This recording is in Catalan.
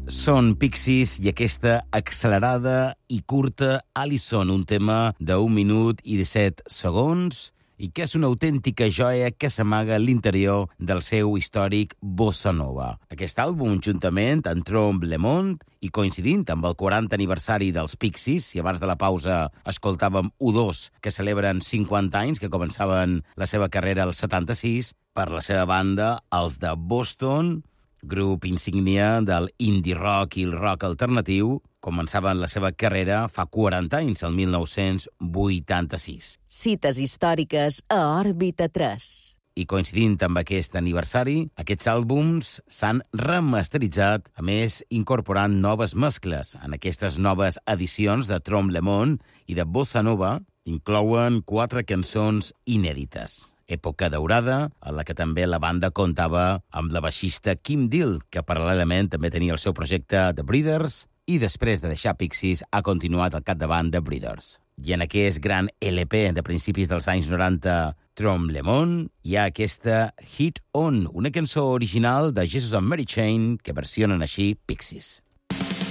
Són Pixies i aquesta accelerada i curta Allison, un tema d'1 minut i 17 segons i que és una autèntica joia que s'amaga a l'interior del seu històric bossa nova. Aquest àlbum, juntament amb Trompe Le Monde i coincidint amb el 40 aniversari dels Pixies, i abans de la pausa escoltàvem U2, que celebren 50 anys, que començaven la seva carrera al 76, per la seva banda, els de Boston, grup insígnia del indie rock i el rock alternatiu, començaven la seva carrera fa 40 anys, el 1986. Cites històriques a Òrbita 3. I coincidint amb aquest aniversari, aquests àlbums s'han remasteritzat, a més incorporant noves mescles. En aquestes noves edicions de Trompe Le Monde i de Bossa Nova inclouen 4 cançons inèdites. Època daurada, en la que també la banda comptava amb la baixista Kim Deal, que paral·lelament també tenia el seu projecte The Breeders, i després de deixar Pixies ha continuat al capdavant de Breeders. I en aquest gran LP de principis dels anys 90, Trompe Le Monde, hi ha aquesta Hit On, una cançó original de Jesus and Mary Chain que versionen així Pixies.